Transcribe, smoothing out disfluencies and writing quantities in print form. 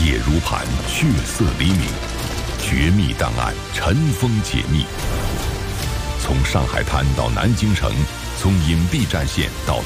铁如盘，血色黎明，绝密档案尘封解密。从上海滩到南京城，从隐蔽战线到